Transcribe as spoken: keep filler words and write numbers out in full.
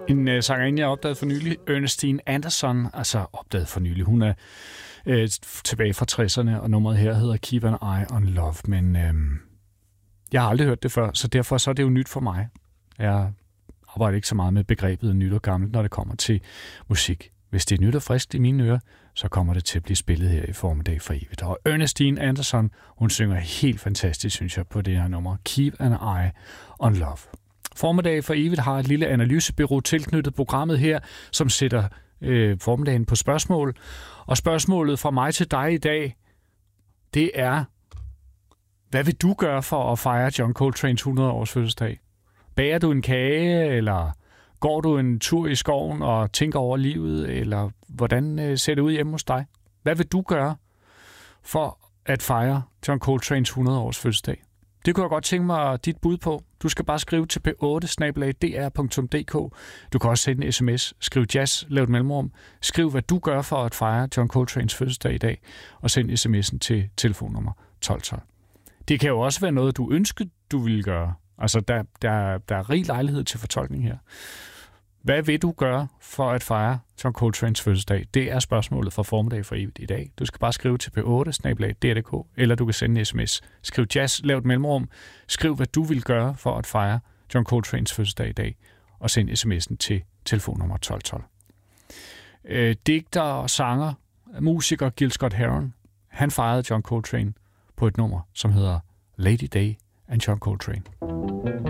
En øh, sangerinde, jeg opdagede for nylig, Ernestine Anderson, altså opdaget for nylig. Hun er øh, tilbage fra tresserne, og nummeret her hedder Keep an Eye on Love, men øh, jeg har aldrig hørt det før, så derfor så er det jo nyt for mig. Jeg arbejder ikke så meget med begrebet nyt og gammelt, når det kommer til musik. Hvis det er nyt og friskt i mine ører, så kommer det til at blive spillet her i Formiddag for evigt. Og Ernestine Anderson, hun synger helt fantastisk, synes jeg, på det her nummer. Keep an Eye on Love. Formiddag for evigt har et lille analysebureau tilknyttet programmet her, som sætter øh, formiddagen på spørgsmål. Og spørgsmålet fra mig til dig i dag, det er, hvad vil du gøre for at fejre John Coltranes hundrede-års fødselsdag? Bager du en kage, eller går du en tur i skoven og tænker over livet, eller hvordan øh, ser det ud hjemme hos dig? Hvad vil du gøre for at fejre John Coltranes hundrede-års fødselsdag? Det kunne jeg godt tænke mig dit bud på. Du skal bare skrive til p otte snabel-a d r punktum d k. Du kan også sende en sms. Skriv jazz, lav et mellemrum. Skriv, hvad du gør for at fejre John Coltranes fødselsdag i dag, og send sms'en til telefonnummer tolv tolv. Det kan jo også være noget, du ønsker, du ville gøre. Altså, der, der, der er rig lejlighed til fortolkning her. Hvad vil du gøre for at fejre John Coltranes fødselsdag? Det er spørgsmålet fra Formiddag for evigt i dag. Du skal bare skrive til p otte snabel-a d r punktum d k, eller du kan sende en sms. Skriv jazz, lav et mellemrum. Skriv, hvad du vil gøre for at fejre John Coltranes fødselsdag i dag, og send sms'en til telefonnummer tolv tolv. Øh, digter og sanger, musiker Gil Scott-Heron, han fejrede John Coltrane på et nummer, som hedder Lady Day and John Coltrane.